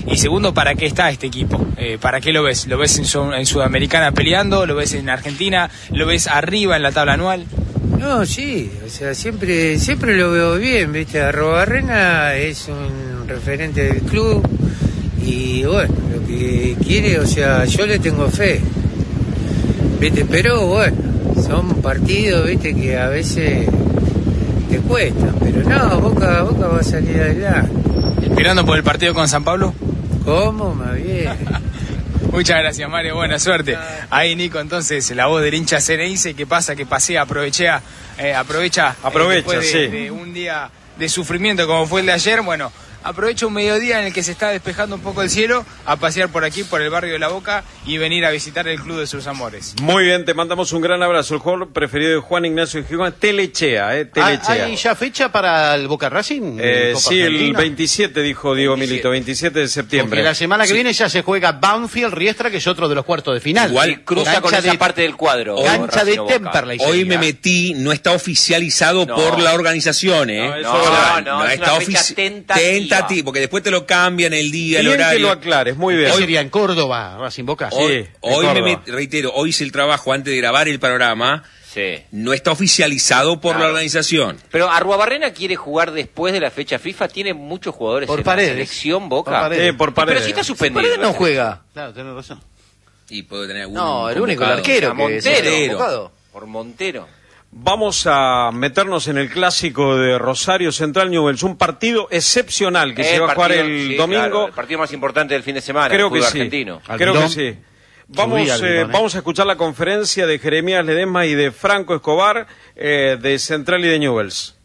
Y segundo, ¿para qué está este equipo? ¿Para qué lo ves? ¿Lo ves en Sudamericana peleando? ¿Lo ves en Argentina? ¿Lo ves arriba en la tabla anual? No, sí, o sea, siempre lo veo bien, ¿viste? Arrobarrena es un referente del club y bueno, lo que quiere, o sea, yo le tengo fe, ¿viste? Pero bueno, son partidos, ¿viste? Que a veces te cuestan, pero no, Boca va a salir adelante. ¿Esperando por el partido con San Pablo? ¿Cómo? Más bien. Muchas gracias, Mario, buena suerte. Ahí, Nico, entonces, la voz del hincha Ceneice, ¿qué pasa? Que pasea, aprovecha después de un día de sufrimiento como fue el de ayer, bueno, aprovecha un mediodía en el que se está despejando un poco el cielo a pasear por aquí, por el barrio de La Boca y venir a visitar el club de sus amores. Muy bien, te mandamos un gran abrazo. El jugador preferido de Juan Ignacio Gijón, Telechea. ¿Hay ya fecha para el Boca Racing? Sí, el 27, dijo Diego Milito, 27 de septiembre. Porque la semana que viene ya se juega Banfield Riestra, que es otro de los cuartos de final. Igual cruza con esa parte del cuadro. Cancha de Temperley. Hoy me metí, no está oficializado por la organización, No, está tentativa, porque después te lo cambian el día, el horario. Que lo aclares, muy bien. Hoy sería en Córdoba, Racing Boca. Reitero, hoy hice el trabajo antes de grabar el programa. Sí. No está oficializado por la organización. Pero Arruabarrena quiere jugar después de la fecha FIFA. Tiene muchos jugadores por en Paredes. la selección Boca. Por Paredes. Pero si está suspendido. Paredes no juega. Claro, tenés razón. Y puede tener algún No, el único, el arquero. Montero. Por Montero. Vamos a meternos en el clásico de Rosario Central Newell's, un partido excepcional que se va a jugar el domingo. Claro, el partido más importante del fin de semana. Creo que sí. Argentino. Creo que sí. Vamos a escuchar la conferencia de Jeremías Ledesma y de Franco Escobar de Central y de Newell's.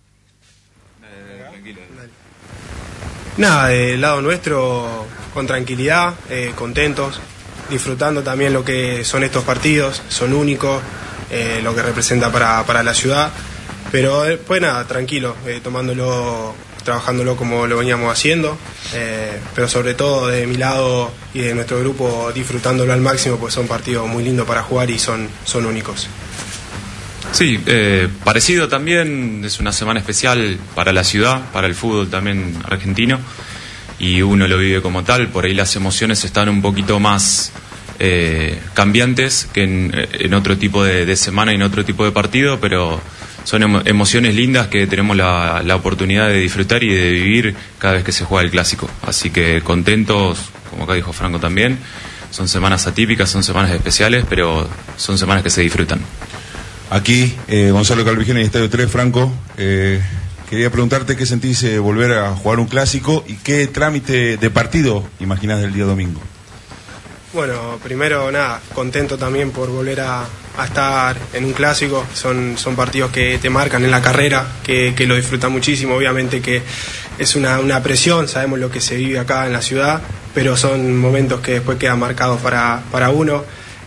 Nada, del lado nuestro, con tranquilidad, contentos, disfrutando también lo que son estos partidos, son únicos, lo que representa para la ciudad, pero pues nada, tranquilo, trabajándolo como lo veníamos haciendo, pero sobre todo de mi lado y de nuestro grupo disfrutándolo al máximo, pues son partidos muy lindos para jugar y son únicos. Sí, parecido también, es una semana especial para la ciudad, para el fútbol también argentino, y uno lo vive como tal. Por ahí las emociones están un poquito más cambiantes que en otro tipo de semana y en otro tipo de partido, pero son emociones lindas que tenemos la oportunidad de disfrutar y de vivir cada vez que se juega el clásico. Así que contentos, como acá dijo Franco también, son semanas atípicas, son semanas especiales, pero son semanas que se disfrutan. Aquí, Gonzalo Calvijeno en Estadio 3, Franco, quería preguntarte qué sentís volver a jugar un clásico y qué trámite de partido imaginás del día domingo. Bueno, primero nada, contento también por volver a estar en un clásico, son partidos que te marcan en la carrera, que lo disfrutan muchísimo, obviamente que es una presión, sabemos lo que se vive acá en la ciudad, pero son momentos que después quedan marcados para uno.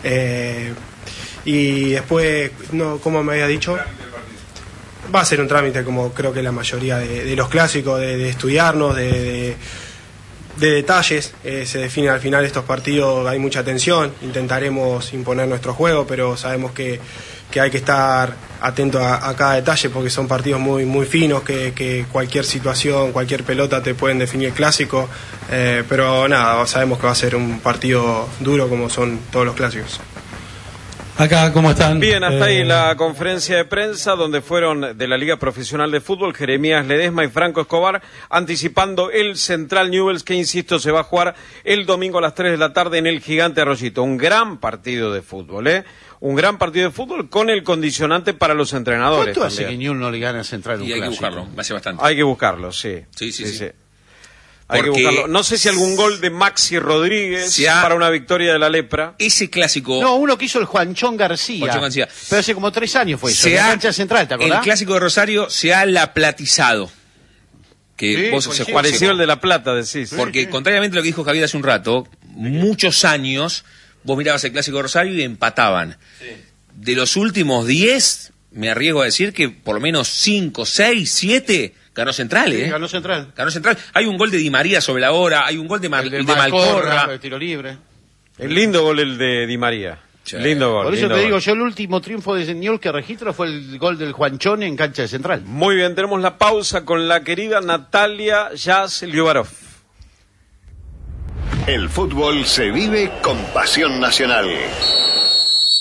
Y después, no, como me había dicho, va a ser un trámite como creo que la mayoría de los clásicos, de estudiarnos, de detalles, se define al final estos partidos, hay mucha tensión, intentaremos imponer nuestro juego, pero sabemos que hay que estar atento a cada detalle porque son partidos muy, muy finos, que cualquier situación, cualquier pelota te pueden definir el clásico, pero nada, sabemos que va a ser un partido duro como son todos los clásicos. Acá, ¿cómo están? Bien, hasta ahí la conferencia de prensa donde fueron de la Liga Profesional de Fútbol Jeremías Ledesma y Franco Escobar anticipando el Central Newell's que, insisto, se va a jugar el domingo a las 3 de la tarde en el Gigante Arroyito. Un gran partido de fútbol, un gran partido de fútbol con el condicionante para los entrenadores. ¿Cuánto hace que Newell's no le gana al Central un clásico? Hay que buscarlo, hace bastante. Hay que buscarlo, sí. Sí. Hay que buscarlo. No sé si algún gol de Maxi Rodríguez para una victoria de la Lepra. Ese clásico. No, uno que hizo el Juanchón García. Pero hace como 3 años fue eso. En la cancha central, ¿te acordás? El clásico de Rosario se ha laplatizado. Que se pareció el de La Plata, decís. Porque contrariamente a lo que dijo Javier hace un rato, muchos años vos mirabas el clásico de Rosario y empataban. Sí. De los últimos 10, me arriesgo a decir que por lo menos 5, 6, 7... Ganó Central, Ganó Central. Hay un gol de Di María sobre la hora, hay un gol de Malcorra. El tiro libre. El lindo gol el de Di María. Sí. Lindo gol. Por eso te digo, yo el último triunfo de Newell's que registro fue el gol del Juanchón en cancha de Central. Muy bien, tenemos la pausa con la querida Natalia Jazz Liobarov. El fútbol se vive con pasión nacional.